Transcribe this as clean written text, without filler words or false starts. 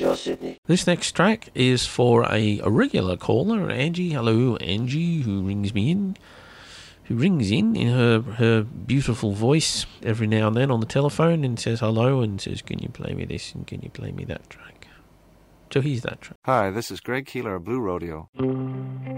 You're Sydney. This next track is for a regular caller, Angie. Hello, Angie, who rings in her beautiful voice every now and then on the telephone and says hello and says, can you play me this and can you play me that track? So here's that track. Hi, this is Greg Keeler of Blue Rodeo.